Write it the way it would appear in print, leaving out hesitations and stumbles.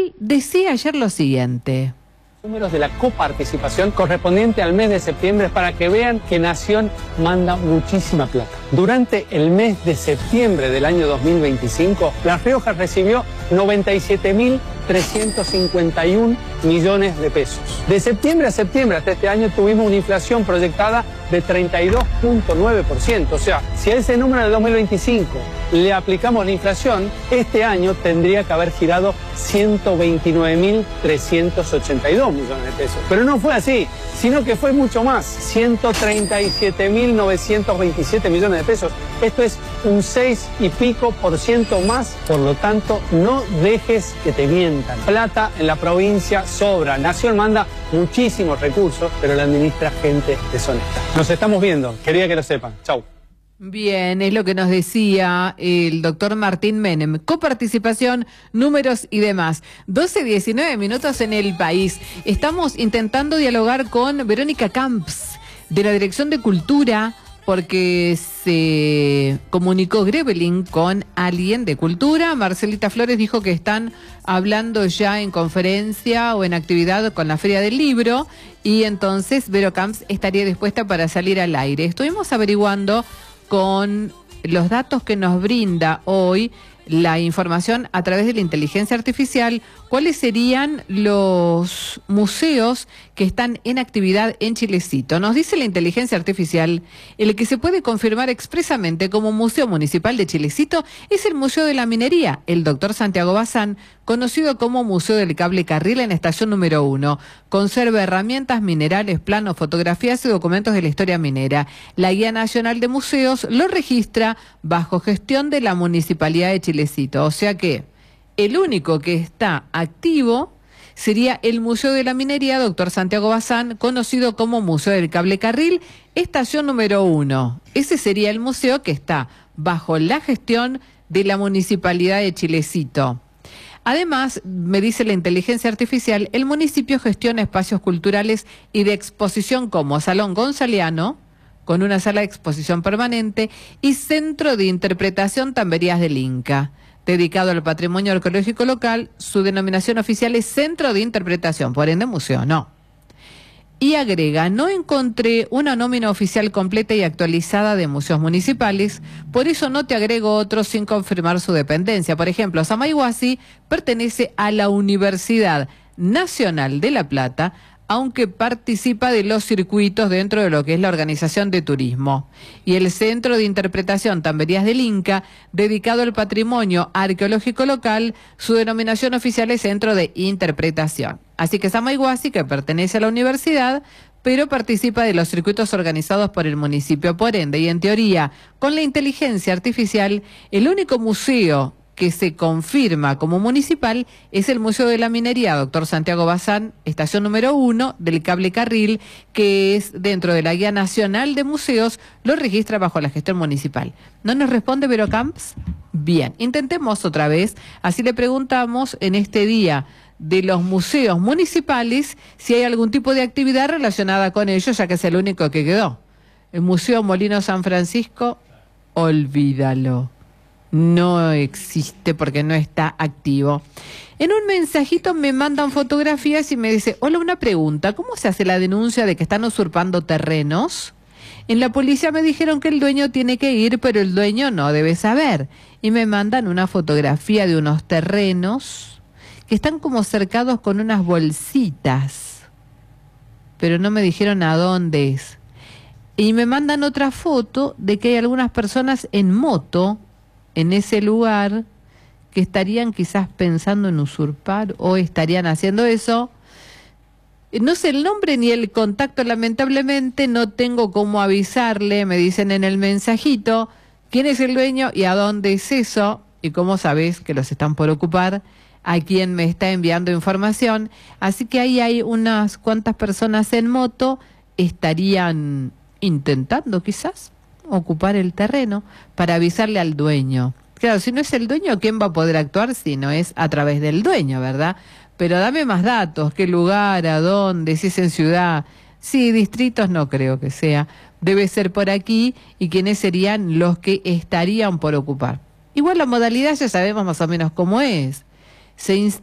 él decía ayer lo siguiente. Números de la coparticipación correspondiente al mes de septiembre para que vean que Nación manda muchísima plata. Durante el mes de septiembre del año 2025, La Rioja recibió 97.351 millones de pesos. De septiembre a septiembre hasta este año tuvimos una inflación proyectada de 32.9%. O sea, si a ese número de 2025 le aplicamos la inflación, este año tendría que haber girado 129.382 millones de pesos. Pero no fue así, sino que fue mucho más, 137.927 millones de pesos. Esto es un 6 y pico % más, por lo tanto, no dejes que te mientan. Plata en la provincia sobra. Nación manda muchísimos recursos, pero la administra gente deshonesta. Nos estamos viendo, quería que lo sepan. Chau. Bien, es lo que nos decía el doctor Martín Menem. Coparticipación, números y demás. 12:19 minutos en el país. Estamos intentando dialogar con Verónica Camps, de la Dirección de Cultura, porque se comunicó Grevelin con alguien de Cultura. Marcelita Flores dijo que están hablando ya en conferencia o en actividad con la Feria del Libro, y entonces Vero Camps estaría dispuesta para salir al aire. Estuvimos averiguando con los datos que nos brinda hoy la información a través de la inteligencia artificial, cuáles serían los museos que están en actividad en Chilecito. Nos dice la inteligencia artificial, el que se puede confirmar expresamente como Museo Municipal de Chilecito es el Museo de la Minería, el Dr. Santiago Bazán, conocido como Museo del Cable Carril en Estación número 1. Conserva herramientas, minerales, planos, fotografías y documentos de la historia minera. La Guía Nacional de Museos lo registra bajo gestión de la Municipalidad de Chilecito. O sea que el único que está activo sería el Museo de la Minería, Dr. Santiago Bazán, conocido como Museo del Cable Carril, Estación número 1. Ese sería el museo que está bajo la gestión de la Municipalidad de Chilecito. Además, me dice la inteligencia artificial, el municipio gestiona espacios culturales y de exposición como Salón Gonzaliano, con una sala de exposición permanente, y Centro de Interpretación Tamberías del Inca. Dedicado al patrimonio arqueológico local, su denominación oficial es Centro de Interpretación, por ende museo no. Y agrega, no encontré una nómina oficial completa y actualizada de museos municipales, por eso no te agrego otros sin confirmar su dependencia. Por ejemplo, Samaiguasi pertenece a la Universidad Nacional de La Plata, aunque participa de los circuitos dentro de lo que es la organización de turismo. Y el Centro de Interpretación Tamberías del Inca, dedicado al patrimonio arqueológico local, su denominación oficial es Centro de Interpretación. Así que Samaiguasi, que pertenece a la universidad, pero participa de los circuitos organizados por el municipio. Por ende, y en teoría, con la inteligencia artificial, el único museo que se confirma como municipal es el Museo de la Minería, Dr. Santiago Bazán, Estación número 1 del Cable Carril, que es dentro de la Guía Nacional de Museos, lo registra bajo la gestión municipal. ¿No nos responde Vero Camps? Bien, intentemos otra vez, así le preguntamos en este día de los museos municipales si hay algún tipo de actividad relacionada con ellos, ya que es el único que quedó. El Museo Molino San Francisco, olvídalo. No existe porque no está activo. En un mensajito me mandan fotografías y me dice, hola, una pregunta, ¿cómo se hace la denuncia de que están usurpando terrenos? En la policía me dijeron que el dueño tiene que ir, pero el dueño no debe saber. Y me mandan una fotografía de unos terrenos que están como cercados con unas bolsitas, pero no me dijeron a dónde es. Y me mandan otra foto de que hay algunas personas en moto en ese lugar que estarían quizás pensando en usurpar o estarían haciendo eso. No sé el nombre ni el contacto, lamentablemente no tengo cómo avisarle, me dicen en el mensajito, quién es el dueño y a dónde es eso, y cómo sabes que los están por ocupar, a quién me está enviando información. Así que ahí hay unas cuantas personas en moto, estarían intentando quizás ocupar el terreno para avisarle al dueño. Claro, si no es el dueño, ¿quién va a poder actuar si no es a través del dueño, verdad? Pero dame más datos, qué lugar, a dónde, si es en ciudad. Sí, distritos no creo que sea. Debe ser por aquí, y quiénes serían los que estarían por ocupar. Igual la modalidad ya sabemos más o menos cómo es. Se